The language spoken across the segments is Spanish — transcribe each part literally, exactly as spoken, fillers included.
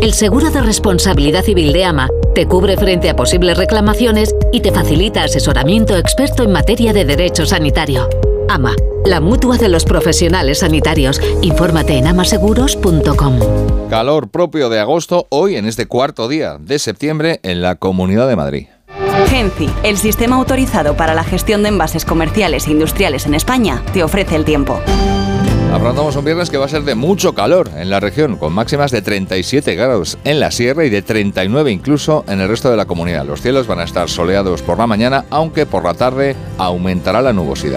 El seguro de responsabilidad civil de AMA te cubre frente a posibles reclamaciones y te facilita asesoramiento experto en materia de derecho sanitario. AMA, la mutua de los profesionales sanitarios. Infórmate en amaseguros punto com. Calor propio de agosto hoy en este cuarto día de septiembre en la Comunidad de Madrid. Genci, el sistema autorizado para la gestión de envases comerciales e industriales en España, te ofrece el tiempo. Afrontamos un viernes que va a ser de mucho calor en la región, con máximas de treinta y siete grados en la sierra y de treinta y nueve incluso en el resto de la comunidad. Los cielos van a estar soleados por la mañana, aunque por la tarde aumentará la nubosidad.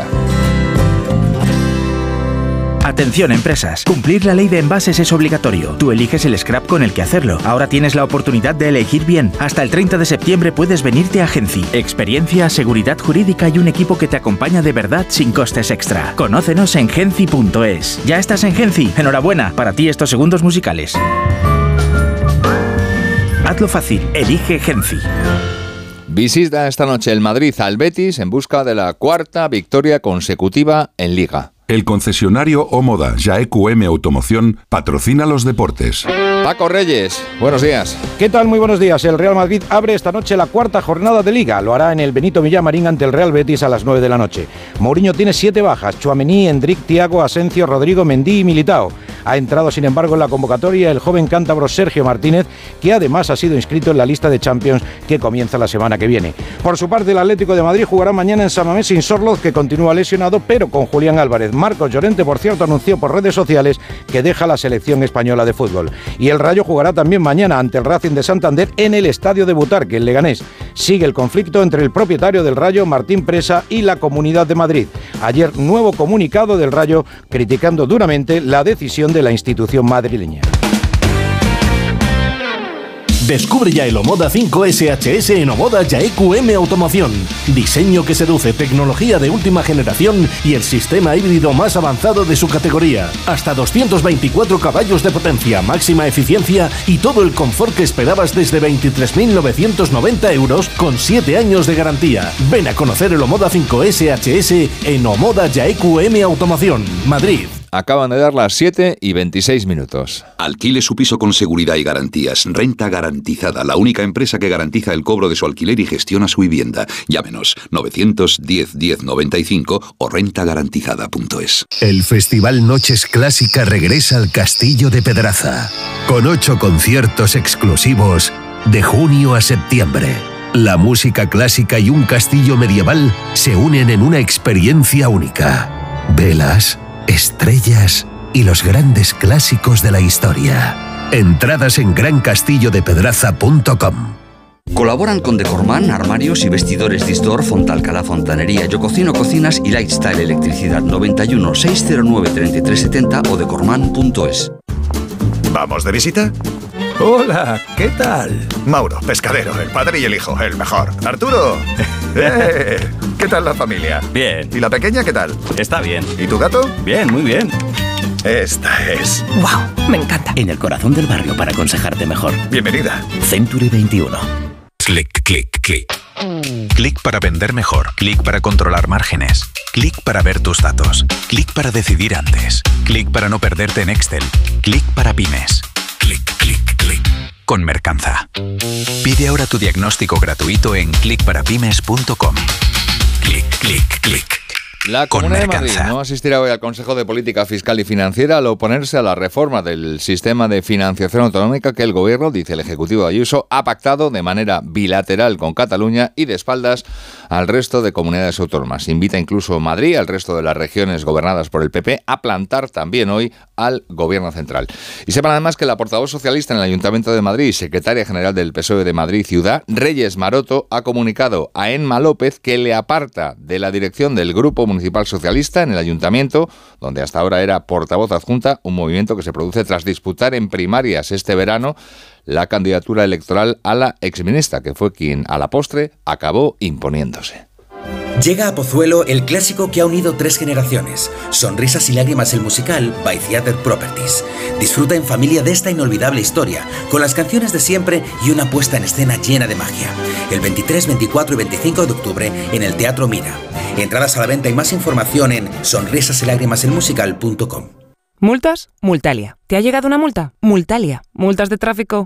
Atención empresas, cumplir la ley de envases es obligatorio. Tú eliges el scrap con el que hacerlo. Ahora tienes la oportunidad de elegir bien. Hasta el treinta de septiembre puedes venirte a Genci. Experiencia, seguridad jurídica y un equipo que te acompaña de verdad sin costes extra. Conócenos en genci punto es. ¿Ya estás en Genci? Enhorabuena, para ti estos segundos musicales. Hazlo fácil, elige Genci. Visita esta noche el Madrid al Betis en busca de la cuarta victoria consecutiva en Liga. El concesionario Omoda Ya E Q M Automoción patrocina los deportes. Paco Reyes, buenos días. ¿Qué tal? Muy buenos días. El Real Madrid abre esta noche la cuarta jornada de Liga. Lo hará en el Benito Villamarín ante el Real Betis a las nueve de la noche. Mourinho tiene siete bajas: Tchouaméni, Endrick, Thiago, Asensio, Rodrigo, Mendy y Militao. Ha entrado, sin embargo, en la convocatoria el joven cántabro Sergio Martínez, que además ha sido inscrito en la lista de Champions que comienza la semana que viene. Por su parte, el Atlético de Madrid jugará mañana en San Mamés sin Sorloz, que continúa lesionado, pero con Julián Álvarez. Marcos Llorente, por cierto, anunció por redes sociales que deja la selección española de fútbol. Y el Rayo jugará también mañana ante el Racing de Santander en el Estadio de Butarque, en Leganés. Sigue el conflicto entre el propietario del Rayo, Martín Presa, y la Comunidad de Madrid. Ayer, nuevo comunicado del Rayo criticando duramente la decisión de la institución madrileña. Descubre ya el Omoda cinco S H S en Omoda Ya E Q M Automoción. Diseño que seduce, tecnología de última generación y el sistema híbrido más avanzado de su categoría. Hasta doscientos veinticuatro caballos de potencia, máxima eficiencia y todo el confort que esperabas desde veintitrés mil novecientos noventa euros con siete años de garantía. Ven a conocer el Omoda cinco S H S en Omoda Ya E Q M Automoción, Madrid. Acaban de dar las siete y veintiséis minutos. Alquile su piso con seguridad y garantías. Renta Garantizada, la única empresa que garantiza el cobro de su alquiler y gestiona su vivienda. Llámenos novecientos diez diez noventa y cinco o renta garantizada punto es. El Festival Noches Clásica regresa al Castillo de Pedraza, con ocho conciertos exclusivos de junio a septiembre. La música clásica y un castillo medieval se unen en una experiencia única. Velas, estrellas y los grandes clásicos de la historia. Entradas en gran castillo de pedraza punto com. Colaboran con Decorman, armarios y vestidores Disdor, Fontalcala Fontanería, Yo Cocino Cocinas y Lifestyle Electricidad. Noventa y uno, seiscientos nueve, treinta y tres setenta o decorman punto es. ¿Vamos de visita? Hola, ¿qué tal? Mauro, pescadero, el padre y el hijo, el mejor. Arturo, ¡eh! ¿Qué tal la familia? Bien. ¿Y la pequeña qué tal? Está bien. ¿Y tu gato? Bien, muy bien. Esta es... ¡Wow! Me encanta. En el corazón del barrio para aconsejarte mejor. Bienvenida. Century veintiuno. Clic, clic, clic. Clic para vender mejor. Clic para controlar márgenes. Clic para ver tus datos. Clic para decidir antes. Clic para no perderte en Excel. Clic para pymes. Clic, clic, clic. Con Mercanza. Pide ahora tu diagnóstico gratuito en clic para pymes punto com. Clic, clic, clic. La Comunidad de Madrid no asistirá hoy al Consejo de Política Fiscal y Financiera al oponerse a la reforma del sistema de financiación autonómica que el Gobierno, dice el Ejecutivo de Ayuso, ha pactado de manera bilateral con Cataluña y de espaldas al resto de comunidades autónomas. Invita incluso Madrid al resto de las regiones gobernadas por el P P a plantar también hoy al Gobierno central. Y sepan además que la portavoz socialista en el Ayuntamiento de Madrid y secretaria general del P S O E de Madrid Ciudad, Reyes Maroto, ha comunicado a Emma López que le aparta de la dirección del Grupo Municipal Socialista en el Ayuntamiento, donde hasta ahora era portavoz adjunta, un movimiento que se produce tras disputar en primarias este verano la candidatura electoral a la exministra, que fue quien a la postre acabó imponiéndose. Llega a Pozuelo el clásico que ha unido tres generaciones. Sonrisas y lágrimas el musical by Theatre Properties. Disfruta en familia de esta inolvidable historia, con las canciones de siempre y una puesta en escena llena de magia. El veintitrés, veinticuatro y veinticinco de octubre en el Teatro Mira. Entradas a la venta y más información en sonrisas y lágrimas el musical punto com. ¿Multas? Multalia. ¿Te ha llegado una multa? Multalia. ¿Multas de tráfico?